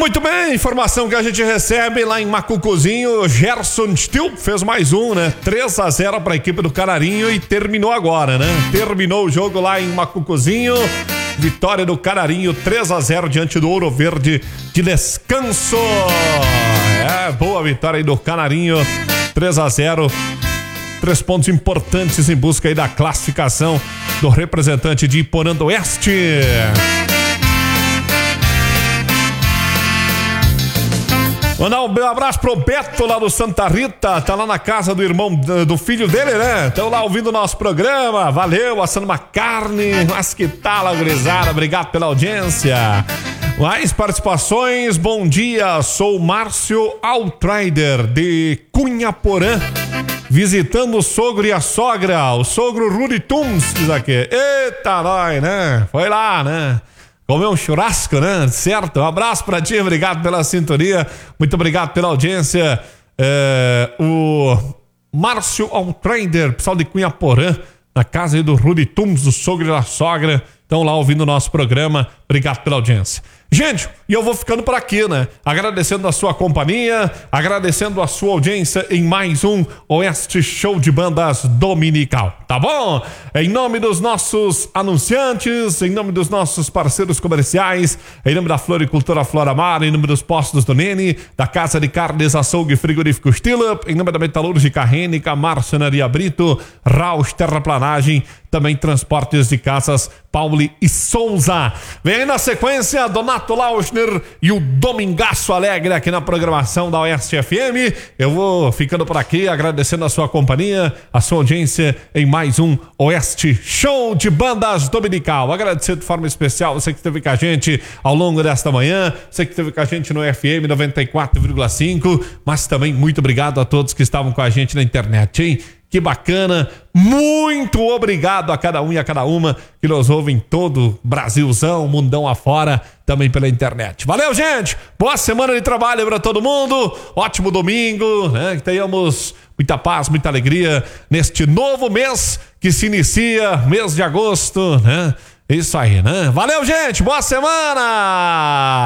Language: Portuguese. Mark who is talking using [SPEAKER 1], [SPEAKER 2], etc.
[SPEAKER 1] Muito bem, informação que a gente recebe lá em Macucuzinho, Gerson Stil fez mais um, né? 3-0 para a equipe do Canarinho e terminou agora, né? Terminou o jogo lá em Macucuzinho, vitória do Canarinho 3-0 diante do Ouro Verde de Descanso. Boa vitória aí do Canarinho, 3-0. 3 pontos importantes em busca aí da classificação do representante de Iporã do Oeste. Mandar um abraço pro Beto lá do Santa Rita, tá lá na casa do irmão do filho dele, né? Estão lá ouvindo o nosso programa, valeu, assando uma carne, mas que tal, gurizada, obrigado pela audiência. Mais participações, bom dia, sou Márcio Altrider de Cunhaporã, visitando o sogro e a sogra, o sogro Rudy Tums, diz aqui. Eita, nós, né? Foi lá, né? Comeu um churrasco, né? Certo? Um abraço pra ti, obrigado pela sintonia, muito obrigado pela audiência. O Márcio Altrider, pessoal de Cunhaporã, na casa aí do Rudy Tums, do sogro e da sogra, estão lá ouvindo o nosso programa, obrigado pela audiência. Gente, e eu vou ficando por aqui, né? Agradecendo a sua companhia, agradecendo a sua audiência em mais um Oeste Show de Bandas Dominical, tá bom? Em nome dos nossos anunciantes, em nome dos nossos parceiros comerciais, em nome da Floricultura Floramar, em nome dos postos do Nene, da Casa de Carnes, Açougue e Frigorífico Stillup, em nome da Metalúrgica Rênica, Marcenaria Brito, Raus Terraplanagem, também Transportes de Casas, Pauli e Souza. Vem aí na sequência, Donato Lauschner e o Domingaço Alegre aqui na programação da Oeste FM. Eu vou ficando por aqui, agradecendo a sua companhia, a sua audiência em mais um Oeste Show de Bandas Dominical. Agradecer de forma especial você que esteve com a gente ao longo desta manhã, você que esteve com a gente no FM 94,5, mas também muito obrigado a todos que estavam com a gente na internet, hein? Que bacana, muito obrigado a cada um e a cada uma que nos ouve em todo Brasilzão, mundão afora, também pela internet. Valeu, gente! Boa semana de trabalho para todo mundo, ótimo domingo, né? Que tenhamos muita paz, muita alegria neste novo mês que se inicia, mês de agosto, né? Isso aí, né? Valeu, gente! Boa semana!